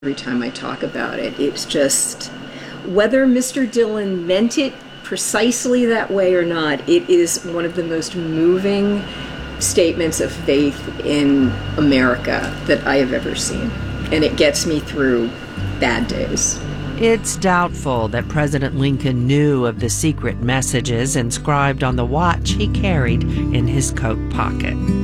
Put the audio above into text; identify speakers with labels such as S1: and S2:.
S1: every time I talk about it. It's just, whether Mr. Dillon meant it precisely that way or not, it is one of the most moving statements of faith in America that I have ever seen. And it gets me through bad days.
S2: It's doubtful that President Lincoln knew of the secret messages inscribed on the watch he carried in his coat pocket.